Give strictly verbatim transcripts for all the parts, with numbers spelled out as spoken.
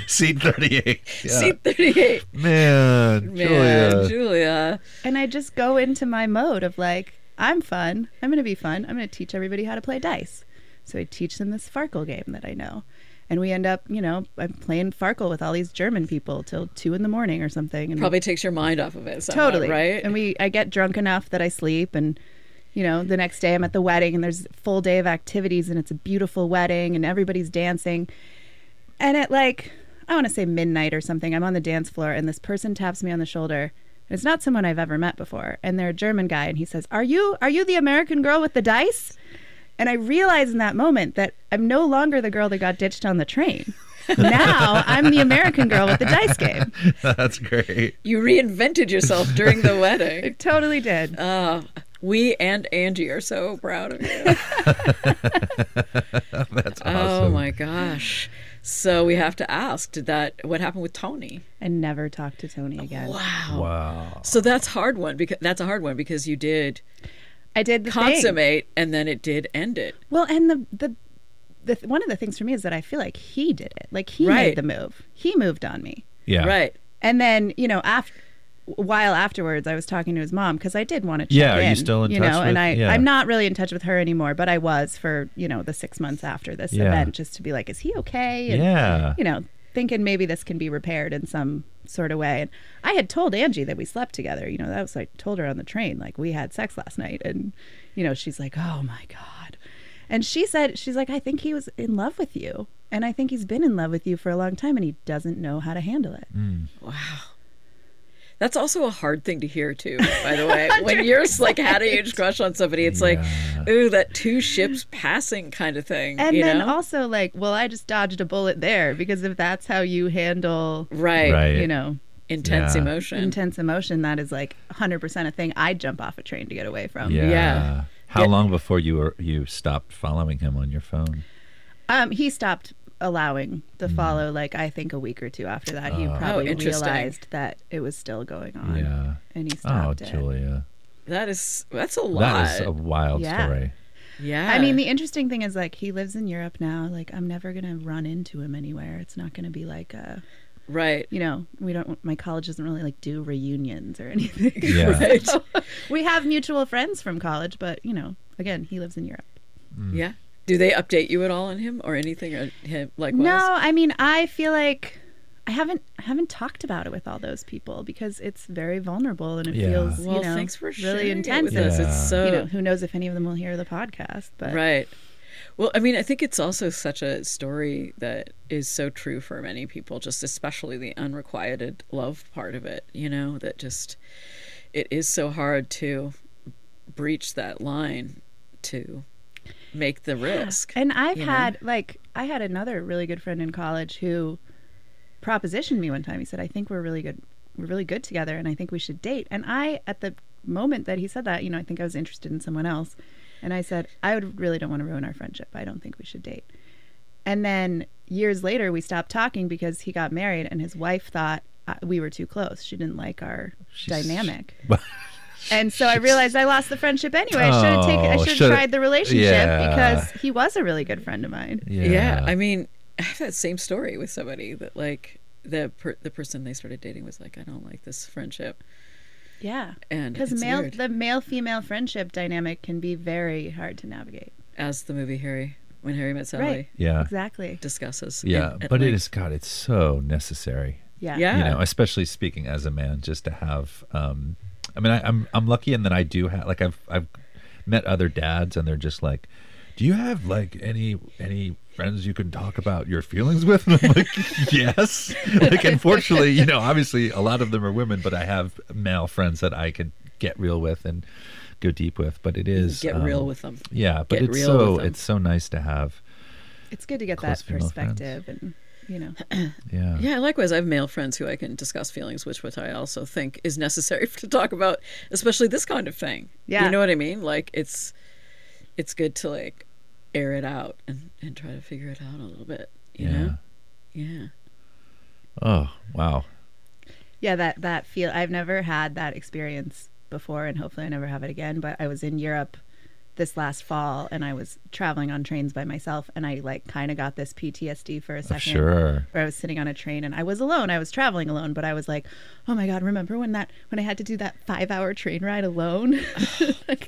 Seat thirty-eight. Yeah. Seat thirty-eight. Man, Man, Julia. Julia. And I just go into my mode of like, I'm fun. I'm going to be fun. I'm going to teach everybody how to play dice. So I teach them this Farkle game that I know. And we end up, you know, I'm playing Farkle with all these German people till two in the morning or something. And Probably takes your mind off of it somehow, totally. right? And we, I get drunk enough that I sleep, and you know, the next day I'm at the wedding and there's a full day of activities and it's a beautiful wedding and everybody's dancing. And at like, I want to say midnight or something, I'm on the dance floor and this person taps me on the shoulder. And it's not someone I've ever met before. And they're a German guy. And he says, are you, are you the American girl with the dice? And I realize in that moment that I'm no longer the girl that got ditched on the train. Now I'm the American girl with the dice game. That's great. You reinvented yourself during the I wedding. totally did. Uh, we and Angie are so proud of you. That's awesome. Oh my gosh. So we have to ask, did that, what happened with Tony? I never talked to Tony again. Wow. Wow. So that's hard one because that's a hard one because you did I did the thing. consummate and then it did end it. Well, and the the the one of the things for me is that I feel like he did it. Like he Right. made the move. He moved on me. Yeah. Right. And then, you know, after a while afterwards, I was talking to his mom because I did want to check Yeah, are in. you still in you touch know, with- and I yeah. I'm not really in touch with her anymore, but I was for, you know, the six months after this Yeah. event, just to be like, is he okay? And, Yeah. you know, thinking maybe this can be repaired in some sort of way. And I had told Angie that we slept together. You know, that was, I told her on the train, like, we had sex last night. And, you know, she's like, oh my God. And she said, she's like, I think he was in love with you. And I think he's been in love with you for a long time and he doesn't know how to handle it. Wow. That's also a hard thing to hear too, by the way. When you're like had a huge crush on somebody, it's like, ooh, that two ships passing kind of thing. And you then know? also like, well, I just dodged a bullet there because if that's how you handle, right. Right. you know, Intense Yeah. emotion. intense emotion, that is like one hundred percent a thing I'd jump off a train to get away from. Yeah. Yeah. How Yeah. long before you were you stopped following him on your phone? Um, he stopped allowing the follow, like I think a week or two after that. He Oh. probably Oh, interesting. realized that it was still going on. Yeah. And he Oh, stopped it. Julia. That is that's a lot. That is a wild Yeah. story. yeah. I mean, the interesting thing is like he lives in Europe now. Like I'm never gonna run into him anywhere. It's not gonna be like a, right. you know, we don't. My college doesn't really like do reunions or anything. Yeah. Right. So, we have mutual friends from college, but you know, again, he lives in Europe. Yeah. Do they update you at all on him or anything or him likewise? No, I mean, I feel like I haven't I haven't talked about it with all those people because it's very vulnerable and it Yeah. feels Well, you know thanks for sharing really it intense. with us. Yeah. It's so You know, who knows if any of them will hear the podcast? But right. Well, I mean, I think it's also such a story that is so true for many people, just especially the unrequited love part of it, you know, that just it is so hard to breach that line to make the risk. And I've you know? had like I had another really good friend in college who propositioned me one time. He said, "I think we're really good. We're really good together, and I think we should date." And I, at the moment that he said that, you know, I think I was interested in someone else, and I said, "I would really don't want to ruin our friendship. I don't think we should date." And then years later, we stopped talking because he got married, and his wife thought uh, we were too close. She didn't like our dynamic. And so I realized I lost the friendship anyway. I should have taken. I Oh, should have shoulda- tried the relationship yeah. because he was a really good friend of mine. Yeah. Yeah. I mean, I have that same story with somebody that like the per- the person they started dating was like, I don't like this friendship. Yeah, And because it's male weird. the male female friendship dynamic can be very hard to navigate. As the movie Harry, when Harry Met Sally Right. Yeah. Exactly. discusses. Yeah. at- at But it length. is, God, it's so necessary. Yeah. Yeah. You know, especially speaking as a man, just to have. Um, I mean, I, I'm I'm lucky in that I do have like I've I've met other dads and they're just like, do you have like any any friends you can talk about your feelings with? And I'm like, yes. Like, unfortunately, you know, obviously a lot of them are women, but I have male friends that I could get real with and go deep with. But it is Get um, real with them. Yeah, but Get it's real so with them. it's so nice to have. It's good to get Close that female friends. perspective, and you know, Yeah. Yeah, likewise, I have male friends who I can discuss feelings, which which I also think is necessary to talk about, especially this kind of thing. Yeah. You know what I mean? Like it's it's good to like air it out and, and try to figure it out a little bit. You Yeah. know? Yeah. Oh wow. yeah, that that feel. I've never had that experience before, and hopefully I never have it again. But I was in Europe this last fall, and I was traveling on trains by myself, and I like kind of got this P T S D for a second. Sure. Where I was sitting on a train and I was alone. I was traveling alone, but I was like, oh my God, remember when that when I had to do that five hour train ride alone? Like,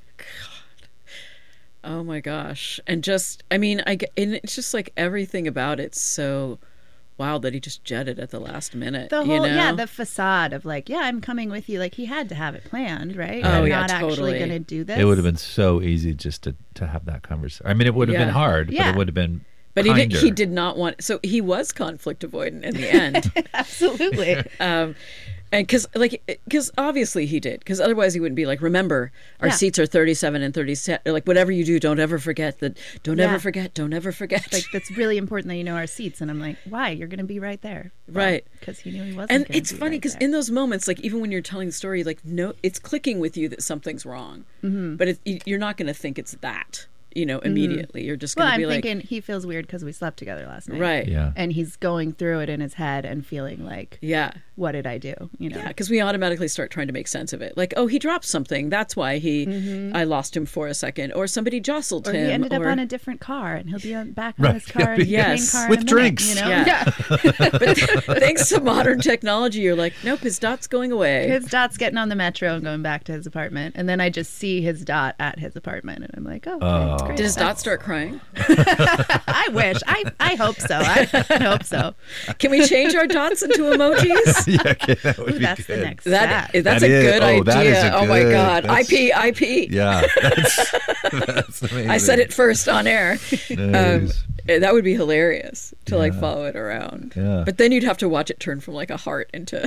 Oh my gosh. And just, I mean, I, g- and it's just like everything about it's so wild that he just jetted at the last minute. the whole, you know? yeah, the facade of like, yeah, I'm coming with you. Like he had to have it planned, right? Oh, I'm yeah, not actually totally. going to do this. It would have been so easy just to, to have that conversation. I mean, it would have Yeah. been hard, but Yeah. it would have been But he did, kinder. he did not want, so he was conflict avoidant in the end. Absolutely. um, and because, like, because obviously he did, because otherwise he wouldn't be like, remember, our Yeah. seats are thirty-seven and thirty-seven. Like, whatever you do, don't ever forget that. Don't Yeah. ever forget. Don't ever forget. Like, that's really important that you know our seats. And I'm like, why? You're going to be right there. Right. Because he knew he wasn't. And gonna it's be funny right because there. in those moments, like even when you're telling the story, like no, it's clicking with you that something's wrong, mm-hmm. but it, you- you're not going to think it's that, you know, immediately. You're just Well, going to I'm be like, thinking he feels weird because we slept together last night. right, Yeah. And he's going through it in his head and feeling like, yeah, what did I do? You know? yeah, because we automatically start trying to make sense of it. Like, oh, he dropped something. That's why he, I lost him for a second, or somebody jostled Or him, he ended or up on a different car and he'll be on, back on Right. his car and Yes. car in With a minute, drinks. You know? Yeah. But thanks to modern technology, you're like, nope, his dot's going away. His dot's getting on the metro and going back to his apartment. And then I just see his dot at his apartment. And I'm like, oh, okay, Oh. great. Did his dot start crying? I wish. I, I hope so. I hope so. Can we change our dots into emojis? yeah, okay, that would Ooh, be that's good. the next That step. that's That a is- good oh, idea. that is a oh my good- god, I that's- P I P. Yeah, that's, that's amazing. I said it first on air. Um, Nice. that would be hilarious to like Yeah. follow it around. Yeah. But then you'd have to watch it turn from like a heart into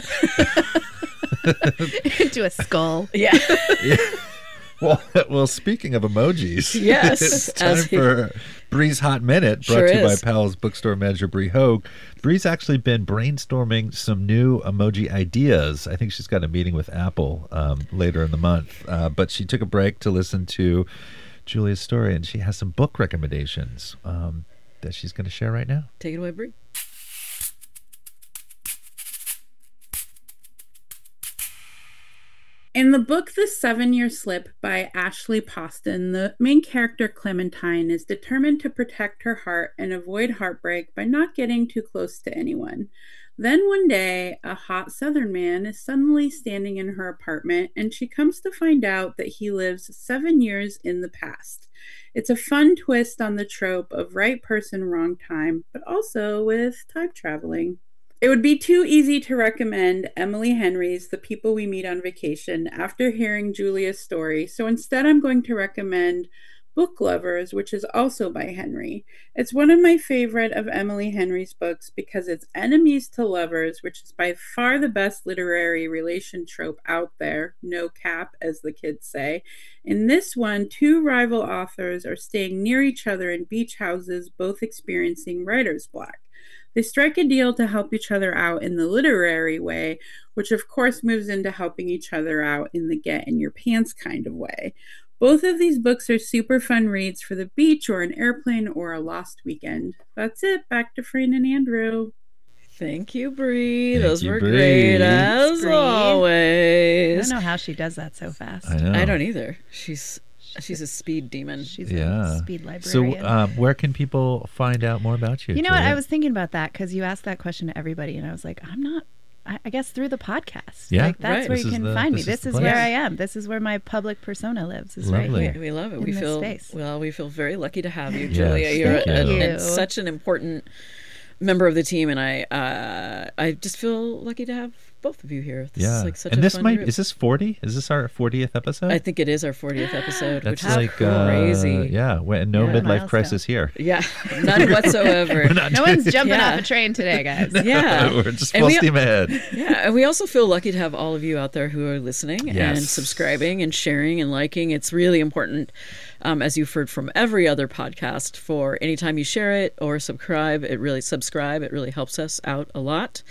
Into a skull. yeah. Well, well, speaking of emojis, Yes, it's time as he- for Bree's Hot Minute, brought Sure to you is. by Powell's Bookstore manager Bree Hogue. Bree's actually been brainstorming some new emoji ideas. I think she's got a meeting with Apple um, later in the month, uh, but she took a break to listen to Julia's story, and she has some book recommendations um, that she's going to share right now. Take it away, Brie. In the book The Seven Year Slip by Ashley Poston, the main character Clementine is determined to protect her heart and avoid heartbreak by not getting too close to anyone. Then one day, a hot Southern man is suddenly standing in her apartment, and she comes to find out that he lives seven years in the past. It's a fun twist on the trope of right person, wrong time, but also with time traveling. It would be too easy to recommend Emily Henry's The People We Meet on Vacation after hearing Julia's story, so instead I'm going to recommend Book Lovers, which is also by Henry. It's one of my favorite of Emily Henry's books because it's enemies to lovers, which is by far the best literary relation trope out there, no cap, as the kids say. In this one, two rival authors are staying near each other in beach houses, both experiencing writer's block. They strike a deal to help each other out in the literary way, which of course moves into helping each other out in the get in your pants kind of way. Both of these books are super fun reads for the beach or an airplane or a lost weekend. That's it. Back to Fran and Andrew. Thank you, Bree. Thank Those you, were Bree. great as Bree. I always. don't know how she does that so fast. I know. I don't either. She's she's a speed demon. She's Yeah. a speed So, librarian. um, where can people find out more about you? you know what? Julia? I was thinking about that because you asked that question to everybody, and I was like, I'm not. I, I guess through the podcast. Yeah. Like that's Right. where This you is can the- find me. this is This the is place. where I am. This is where my public persona lives. Is right Lovely. here. We love it. in We this feel space. well. We feel very lucky to have you, Yes, Julia. You're thank a, you. a- Thank a- you. such an important member of the team, and I uh, I just feel lucky to have both of you here. This Yeah. is like such and a this fun might group. is this forty? Is this our fortieth episode? I think it is our fortieth episode, That's which is like uh, crazy. yeah, when, no Yeah. midlife Milestone. crisis here. Yeah, none whatsoever. No one's jumping Yeah. off a train today, guys. Yeah, We're just And full we- steam ahead. Yeah, and we also feel lucky to have all of you out there who are listening and Yes. subscribing and sharing and liking. It's really important, um, as you've heard from every other podcast, for anytime you share it or subscribe, it really subscribe. It really helps us out a lot.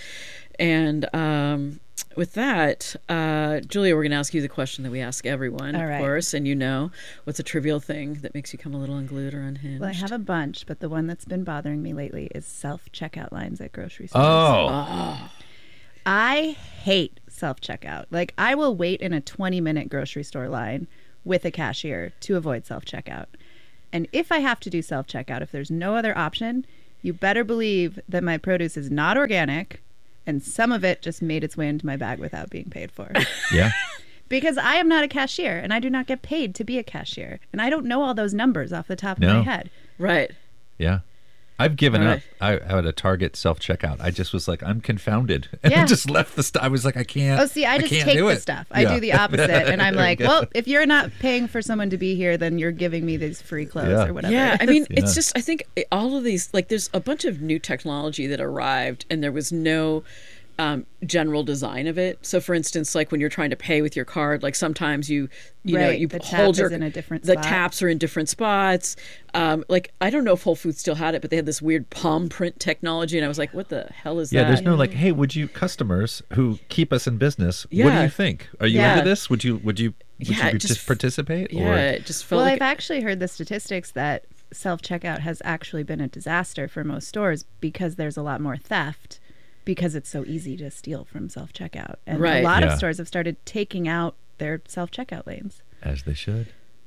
And um, with that, uh, Julia, we're going to ask you the question that we ask everyone, All of right. course. And you know, what's a trivial thing that makes you come a little unglued or unhinged? Well, I have a bunch, but the one that's been bothering me lately is self checkout lines at grocery stores. Oh, I hate self checkout. Like, I will wait in a twenty minute grocery store line with a cashier to avoid self-checkout. And if I have to do self-checkout, if there's no other option, you better believe that my produce is not organic and some of it just made its way into my bag without being paid for. Yeah. Because I am not a cashier and I do not get paid to be a cashier. And I don't know all those numbers off the top of No. my head. Right. Yeah. I've given All up. I, I had a Target self-checkout. I just was like, I'm confounded. And Yeah. I just left the stuff. I was like, I can't. Oh, see, I just can't take do the it. stuff. I Yeah. do the opposite. And I'm There like, you go. well, if you're not paying for someone to be here, then you're giving me these free clothes Yeah. or whatever. Yeah, it I is. mean, Yeah. it's just, I think all of these, like, there's a bunch of new technology that arrived and there was no um, general design of it. So, for instance, like when you're trying to pay with your card, like sometimes you, you know, Right, you the tap hold your, is in a different the spot. taps are in different spots. Um, like, I don't know if Whole Foods still had it, but they had this weird palm print technology. And I was like, what the hell is Yeah, that? there's no like, hey, would you customers who keep us in business? What do Yeah. you think? Are you Yeah. into this? Would you would you would Yeah, you it just, just- participate? Yeah, Or it just felt Well, like I've actually heard the statistics that self-checkout has actually been a disaster for most stores because there's a lot more theft because it's so easy to steal from self-checkout. And Right. a lot Yeah. of stores have started taking out their self-checkout lanes. as they should.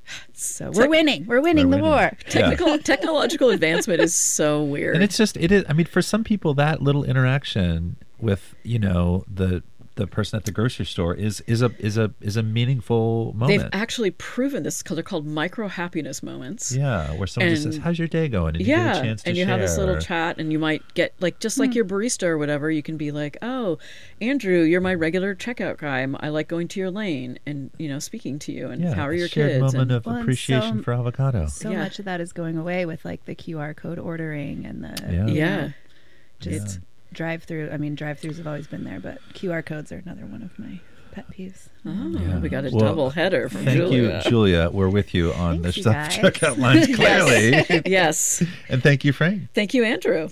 So we're winning. We're winning We're the winning. war. technical technological advancement is so weird. And it's just it is. I mean, for some people, that little interaction with you know the the person at the grocery store is is a is a is a meaningful They've moment. actually proven this because they're called micro happiness moments. Yeah, where someone just says, And- "How's your day going?" and you Yeah, get a chance to and you share. have this little chat, and you might get like just like your barista or whatever. You can be like, "Oh, Andrew, you're my regular checkout guy. I'm- I like going to your lane and you know speaking to you. And Yeah, how are a your shared kids?" moment and, of Well, and appreciation so- for avocado. So Yeah. much of that is going away with like the Q R code ordering and the Yeah. you yeah, know, just drive through. I mean, drive throughs have always been there, but Q R codes are another one of my pet peeves. oh, Yeah. we got a Well, double header from Thank Julia. you, Julia. We're with you on Thanks, the you self guys. checkout lines, clearly. Yes, And thank you, Frank. thank you, Andrew.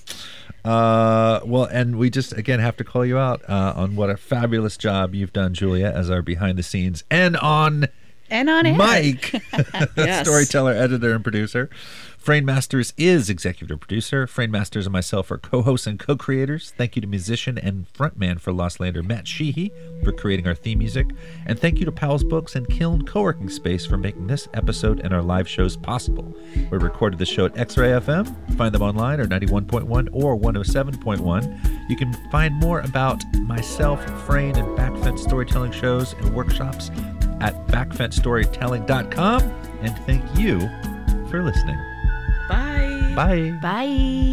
Uh, well, and we just again have to call you out uh, on what a fabulous job you've done, Julia, as our behind the scenes and on And on air. Mike, Yes. storyteller, editor, and producer. Frame Masters is executive producer. Frame Masters and myself are co-hosts and co-creators. Thank you to musician and frontman for Lost Lander, Matt Sheehy, for creating our theme music. And thank you to Powell's Books and Kiln Co-working Space for making this episode and our live shows possible. We recorded the show at X-Ray F M. Find them online or ninety-one point one or one oh seven point one. You can find more about myself, Frame, and Backfence storytelling shows and workshops at backfence storytelling dot com. And thank you for listening. Bye. Bye. Bye.